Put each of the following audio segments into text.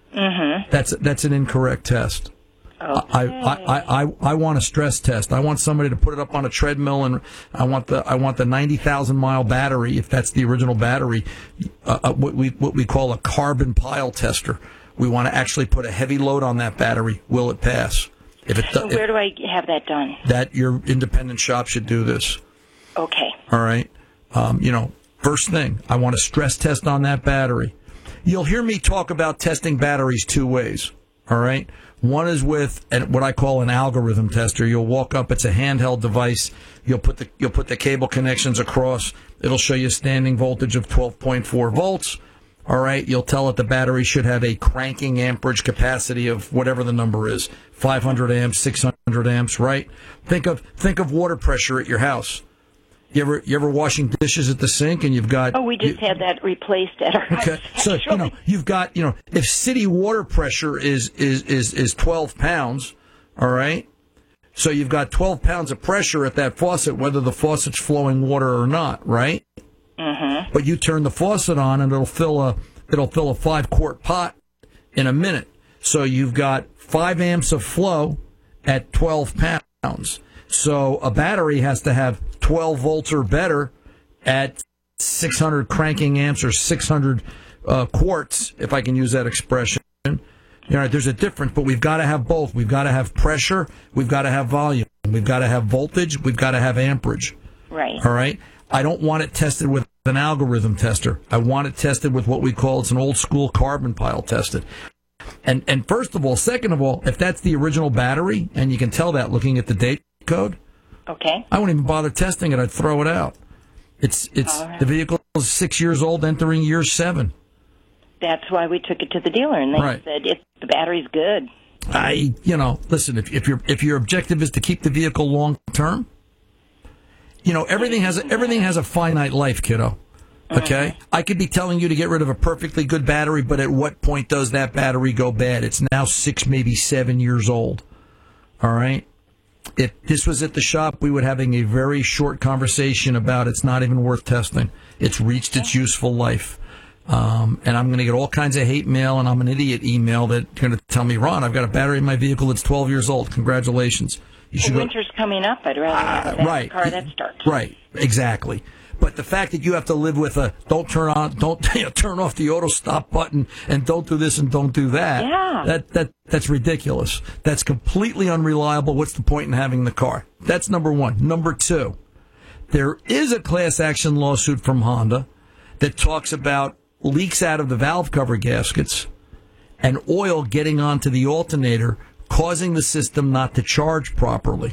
Mm-hmm. That's an incorrect test. Okay. I want a stress test. I want somebody to put it up on a treadmill, and I want the 90,000 mile battery, if that's the original battery, what we call a carbon pile tester. We want to actually put a heavy load on that battery. Will it pass? So where do I have that done? That your independent shop should do this. Okay. All right. First thing, I want a stress test on that battery. You'll hear me talk about testing batteries two ways. All right. One is with what I call an algorithm tester. You'll walk up. It's a handheld device. You'll put the cable connections across. It'll show you a standing voltage of 12.4 volts. All right. You'll tell it the battery should have a cranking amperage capacity of whatever the number is, 500 amps, 600 amps. Right. Think of water pressure at your house. You ever washing dishes at the sink and you've got... Oh, we just had that replaced at our house. Okay, so, you've got, if city water pressure is 12 pounds, all right? So you've got 12 pounds of pressure at that faucet, whether the faucet's flowing water or not, right? Mm-hmm. But you turn the faucet on and it'll fill a 5-quart pot in a minute. So you've got 5 amps of flow at 12 pounds. So a battery has to have 12 volts or better at 600 cranking amps or 600 quarts, if I can use that expression. There's a difference, but we've got to have both. We've got to have pressure. We've got to have volume. We've got to have voltage. We've got to have amperage. Right. All right? I don't want it tested with an algorithm tester. I want it tested with what we call, it's an old school carbon pile tested. And first of all, second of all, if that's the original battery, and you can tell that looking at the date code, okay, I wouldn't even bother testing it. I'd throw it out. It's right. The vehicle is 6 years old, entering year 7. That's why we took it to the dealer, and they said the battery's good. Listen, if your objective is to keep the vehicle long term, everything has a finite life, kiddo. Okay, I could be telling you to get rid of a perfectly good battery, but at what point does that battery go bad? It's now 6, maybe 7 years old. All right. If this was at the shop, we would having a very short conversation about it's not even worth testing. It's reached its useful life. And I'm going to get all kinds of hate mail, and I'm an idiot email that's going to tell me, Ron, I've got a battery in my vehicle that's 12 years old. Congratulations. Winter's coming up. I'd rather have a car that starts. Right, exactly. But the fact that you have to live with don't turn off the auto stop button, and don't do this and don't do that. That's ridiculous. That's completely unreliable. What's the point in having the car? That's number one. Number two, there is a class action lawsuit from Honda that talks about leaks out of the valve cover gaskets and oil getting onto the alternator, causing the system not to charge properly.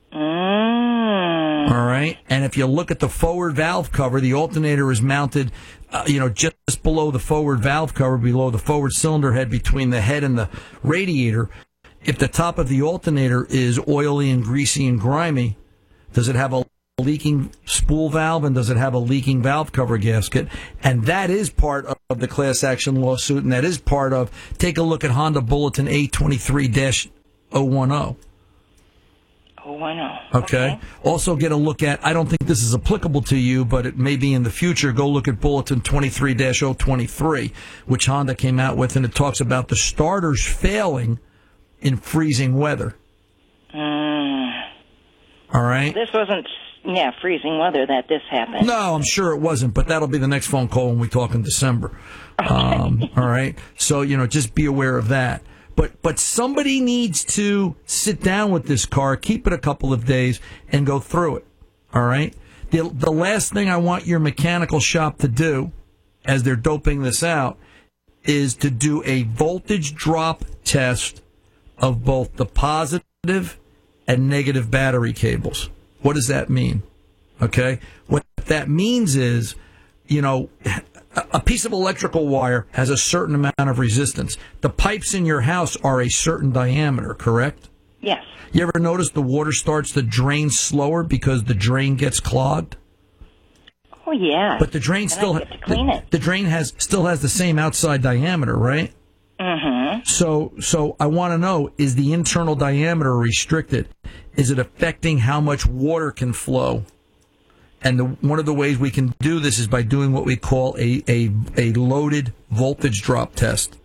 All right. And if you look at the forward valve cover, the alternator is mounted, just below the forward valve cover, below the forward cylinder head, between the head and the radiator. If the top of the alternator is oily and greasy and grimy, does it have a leaking spool valve, and does it have a leaking valve cover gasket? And that is part of the class action lawsuit, and that is part of, take a look at Honda Bulletin A23-010. Okay. Also get a look at, I don't think this is applicable to you, but it may be in the future. Go look at Bulletin 23-023, which Honda came out with, and it talks about the starters failing in freezing weather. All right. This wasn't, freezing weather that this happened. No, I'm sure it wasn't, but that'll be the next phone call when we talk in December. Okay. All right. So, just be aware of that. But somebody needs to sit down with this car, keep it a couple of days, and go through it. All right? The last thing I want your mechanical shop to do, as they're doping this out, is to do a voltage drop test of both the positive and negative battery cables. What does that mean? Okay? What that means is, a piece of electrical wire has a certain amount of resistance. The pipes in your house are a certain diameter, correct? Yes. You ever notice the water starts to drain slower because the drain gets clogged? Oh, yeah. But the drain still the drain still has the same outside diameter, right? Mm-hmm. So I want to know, is the internal diameter restricted? Is it affecting how much water can flow? And one of the ways we can do this is by doing what we call a loaded voltage drop test.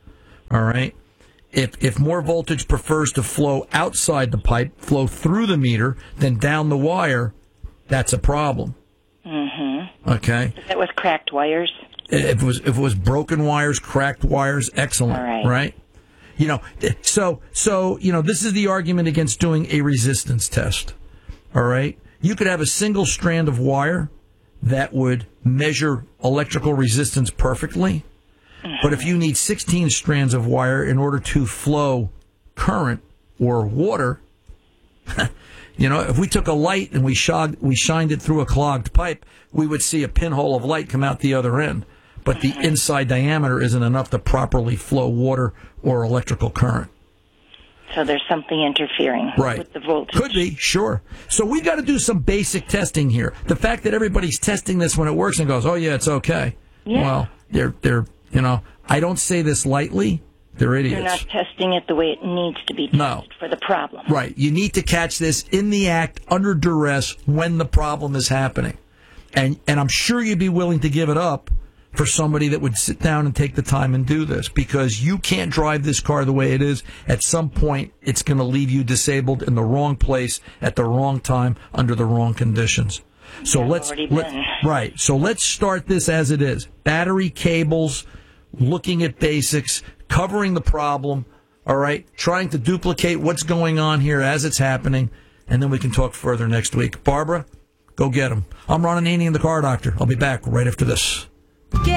All right. If more voltage prefers to flow outside the pipe, flow through the meter, than down the wire, that's a problem. Mm-hmm. Okay. Is that with cracked wires? If it was broken wires, cracked wires, excellent. All right. Right? So this is the argument against doing a resistance test. All right? You could have a single strand of wire that would measure electrical resistance perfectly. But if you need 16 strands of wire in order to flow current or water, if we took a light and we shined it through a clogged pipe, we would see a pinhole of light come out the other end. But the inside diameter isn't enough to properly flow water or electrical current. So there's something interfering with the voltage. Could be, sure. So we've got to do some basic testing here. The fact that everybody's testing this when it works and goes, oh, yeah, it's okay. Yeah. Well, they're I don't say this lightly. They're idiots. You're not testing it the way it needs to be tested for the problem. Right. You need to catch this in the act, under duress, when the problem is happening. And I'm sure you'd be willing to give it up for somebody that would sit down and take the time and do this, because you can't drive this car the way it is. At some point, it's going to leave you disabled in the wrong place at the wrong time under the wrong conditions. So let's start this as it is. Battery, cables, looking at basics, covering the problem, all right, trying to duplicate what's going on here as it's happening, and then we can talk further next week. Barbara, go get them. I'm Ron Ananian, the Car Doctor. I'll be back right after this.